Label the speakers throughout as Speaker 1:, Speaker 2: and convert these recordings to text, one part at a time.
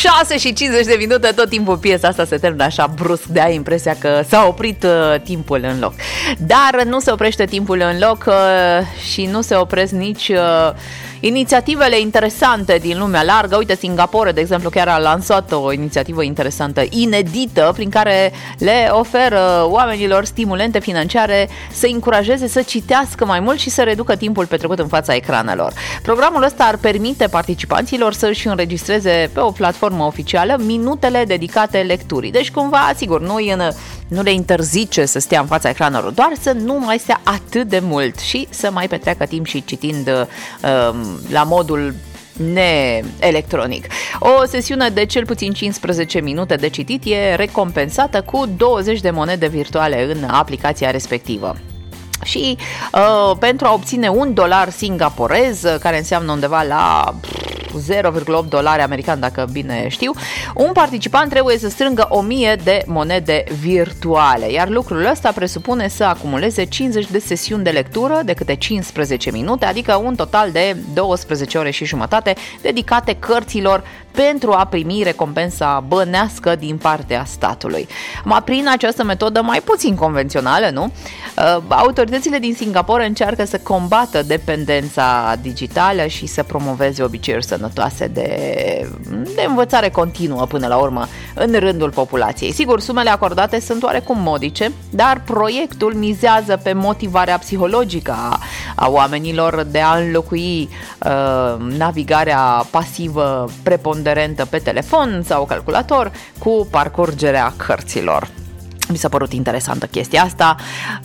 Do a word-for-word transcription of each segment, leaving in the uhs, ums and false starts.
Speaker 1: șase și cincizeci de minute, tot timpul piesa asta se termină așa brusc, de ai impresia că s-a oprit uh, timpul în loc. Dar nu se oprește timpul în loc uh, și nu se opresc nici uh, inițiativele interesante din lumea largă. Uite, Singapore, de exemplu, chiar a lansat o inițiativă interesantă, inedită, prin care le oferă oamenilor stimulente financiare să încurajeze să citească mai mult și să reducă timpul petrecut în fața ecranelor. Programul ăsta ar permite participanților să își înregistreze pe o platformă oficială minutele dedicate lecturii. Deci, cumva, sigur, nu, în, nu le interzice să stea în fața ecranelor, doar să nu mai stea atât de mult și să mai petreacă timp și citind uh, la modul neelectronic. O sesiune de cel puțin cincisprezece minute de citit e recompensată cu douăzeci de monede virtuale în aplicația respectivă. Și uh, pentru a obține un dolar singaporez, care înseamnă undeva la zero virgulă opt dolari americani, dacă bine știu, un participant trebuie să strângă o mie de monede virtuale, iar lucrul ăsta presupune să acumuleze cincizeci de sesiuni de lectură de câte cincisprezece minute, adică un total de douăsprezece ore și jumătate dedicate cărților pentru a primi recompensa bănească din partea statului. Ma prin această metodă mai puțin convențională, nu? Autoritățile din Singapore încearcă să combată dependența digitală și să promoveze obiceiuri sănătoase de, de învățare continuă până la urmă în rândul populației. Sigur, sumele acordate sunt oarecum modice, dar proiectul mizează pe motivarea psihologică a, a oamenilor de a înlocui uh, navigarea pasivă preponderentă pe telefon sau calculator cu parcurgerea cărților. Mi s-a părut interesantă chestia asta.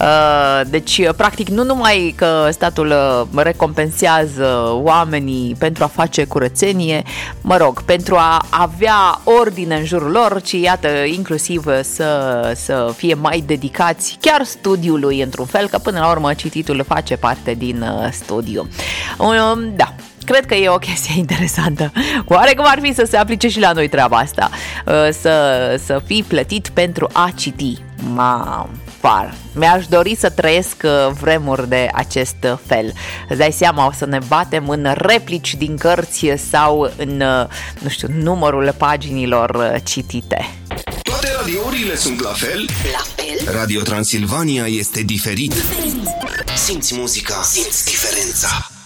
Speaker 1: Deci, practic, nu numai că statul recompensează oamenii pentru a face curățenie, mă rog, pentru a avea ordine în jurul lor, ci, iată, inclusiv să, să fie mai dedicați chiar studiului, într-un fel, că până la urmă cititul face parte din studiu. Da. Cred că e o chestie interesantă. Oare cum ar fi să se aplice și la noi treaba asta? Să, să fii plătit pentru a citi. Ma, far. Mi-aș dori să trăiesc vremuri de acest fel. Îți dai seama, o să ne batem în replici din cărți sau în, nu știu, numărul paginilor citite.
Speaker 2: Toate radiourile sunt la fel?
Speaker 3: La fel?
Speaker 2: Radio Transilvania este diferit. Diferit. Simți muzica, simți diferența.